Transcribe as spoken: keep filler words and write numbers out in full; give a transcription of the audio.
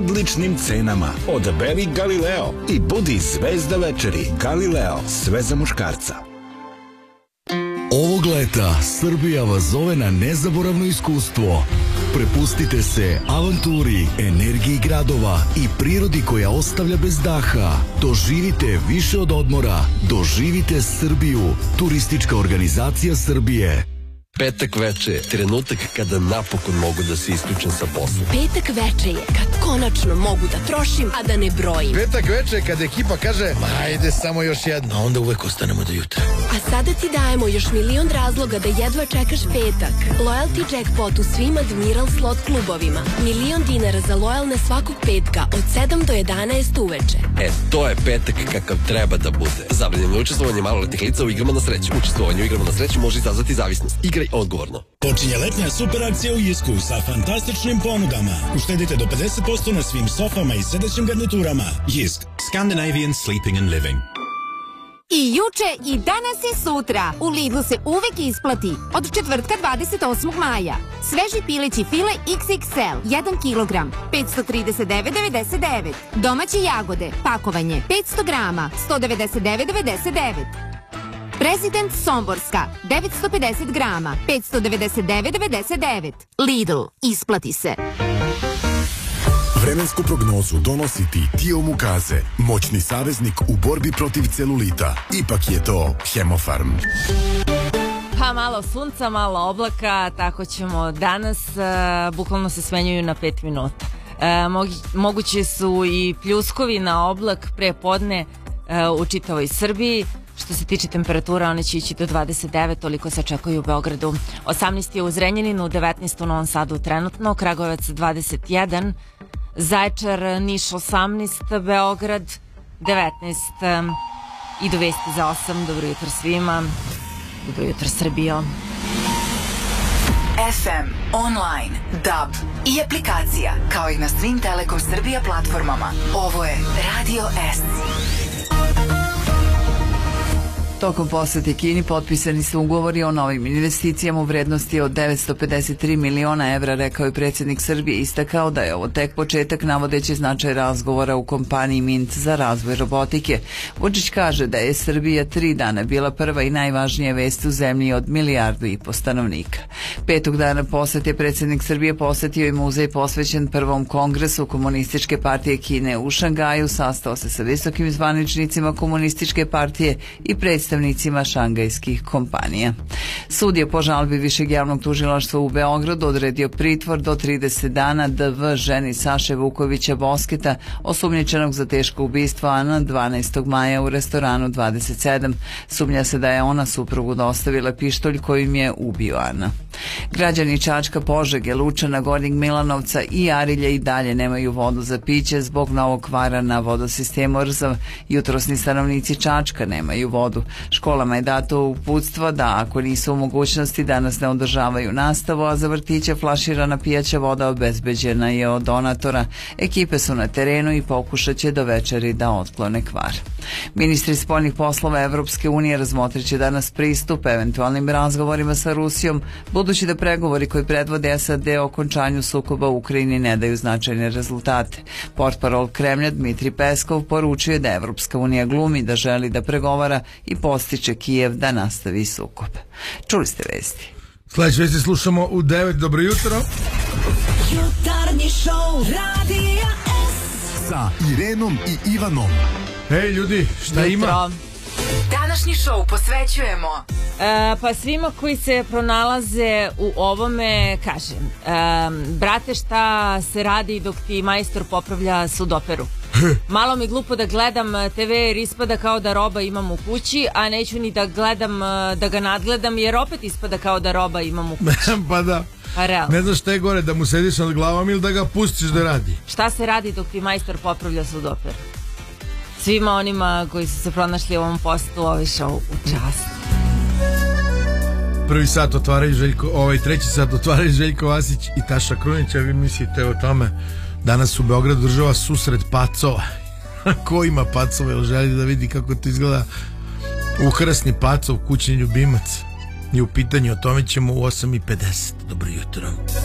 odličnim cenama. Odaberi Galileo i budi zvezda večeri. Galileo, sve za muškarca. Ovog leta Srbija vas zove na nezaboravno iskustvo. Prepustite se avanturi, energiji gradova i prirodi koja ostavlja bez daha. Doživite više od odmora. Doživite Srbiju. Turistička organizacija Srbije. Petak veče je trenutak kada napokon mogu da se isključim sa posla. Petak veče je kad konačno mogu da trošim, a da ne brojim. Petak veče je kad ekipa kaže, ma ajde samo još jedno, a onda uvek ostanemo do jutra. A sada ti dajemo još milion razloga da jedva čekaš petak. Loyalty jackpot u svim Admiral slot klubovima. Milion dinara za lojalne svakog petka od sedam do jedanaest uveče. E, to je petak kakav treba da bude. Zabranjeno učestvovanje maloletnih lica u igrama na sreću. Učestvovanje u igrama na sreću može izazvati zavisnost. Igraj odgovorno. Počinje letnja super akcija u Jisku sa fantastičnim ponudama. Uštedite do pedeset posto na svim sofama i sedećim garniturama. Jisk, Scandinavian Sleeping and Living. I juče i danas i sutra. U Lidlu se uvek isplati. Od četvrtka dvadeset osmog maja. Sveži pileći file iks iks el, jedan kilogram, petsto trideset devet devedeset devet. Domaće jagode, pakovanje, petsto grama, sto devedeset devet devedeset devet. Prezident Somborska, devetsto pedeset grama, petsto devedeset devet devedeset devet. Lidl, isplati se. Vremensku prognozu donosi ti Tio Mukaze, moćni saveznik u borbi protiv celulita. Ipak je to Hemofarm. Pa malo sunca, malo oblaka, tako ćemo danas, uh, bukvalno se smenjuju na pet minuta. Uh, mogi, moguće su i pljuskovi na oblak pre podne uh, u čitavoj Srbiji. Što se tiče temperatura, one će ići do dvadeset devet, toliko se očekuju u Beogradu. osamnaest je u Zrenjaninu, devetnaest u Novom Sadu trenutno, Kragujevac dvadeset jedan, Zaječar, Niš osamnaest, Beograd devetnaest i do vesti za osam. Dobro jutro svima, dobro jutro Srbijo. ef em, online, D A B i aplikacija, kao i na svim Telekom Srbija platformama. Ovo je Radio S. Tokom posete Kini potpisani su ugovori o novim investicijama u vrednosti od devetsto pedeset tri miliona evra, rekao je predsjednik Srbije, istakao da je ovo tek početak navodeći značaj razgovora u kompaniji Mint za razvoj robotike. Vučić kaže da je Srbija tri dana bila prva i najvažnija vest u zemlji od milijardu i po stanovnika. Petog dana posete predsjednik Srbije posetio i muzej posvećen prvom kongresu Komunističke partije Kine u Šangaju, sastao se sa visokim zvaničnicima Komunističke partije i predstavnicima predstavnicima šangajskih kompanija. Sud je po žalbi Višeg javnog tužilaštva u Beogradu odredio pritvor do trideset dana D V ženi Saše Vukovića Bosketa, osumnjičenog za teško ubistvo Ana dvanaestog maja u restoranu dvadeset sedam. Sumnja se da je ona suprugu dostavila pištolj kojim je ubio Ana. Građani Čačka, Požege, Lučana, Gornjeg Milanovca i Arilja i dalje nemaju vodu za piće zbog novog kvara na vodosistemu Rzav. Jutrosni stanovnici Čačka nemaju vodu. Školama je dato uputstvo da ako nisu u mogućnosti danas ne održavaju nastavu, a za vrtiće flaširana pijaća voda obezbeđena je od donatora. Ekipe su na terenu i pokušat će do večeri da otklone kvar. Ministri spoljnih poslova Evropske unije razmotrit će danas pristup eventualnim razgovorima sa Rusijom, budući da pregovori koji predvode S A D o okončanju sukoba u Ukrajini ne daju značajne rezultate. Portparol Kremlja Dmitri Peskov poručuje da Evropska unija glumi da želi da pregovara i postiče Kijev da nastavi sukob. Čuli ste vesti. Sljedeće vesti slušamo u devet. Dobro jutro. Jutarnji šou Radija S sa Irenom i Ivanom. Hej ljudi, šta Jutro. ima? Današnji šou posvećujemo E, pa svima koji se pronalaze u ovome kažem, e, brate, šta se radi dok ti majstor popravlja sudoperu? Malo mi glupo da gledam te ve jer ispada kao da roba imam u kući, a neću ni da gledam, da ga nadgledam jer opet ispada kao da roba imam u kući. Pa da. Pa realno. Ne znaš šta je gore, da mu sediš nad glavom ili da ga pustiš da radi? Šta se radi dok ti majstor popravlja sudoperu? Svima onima koji su se pronašli u ovom poslu, ovaj show u čast. Prvi sat otvaraju Željko, ovaj treći sat otvaraju Željko Vasić i Taša Krunić, a vi mislite o tome. Danas u Beogradu država susret pacova. Ko ima pacova, ili želi da vidi kako to izgleda? Ukrasni pacov, kućni ljubimac. I u pitanju o tome ćemo u osam i pedeset. Dobro jutro.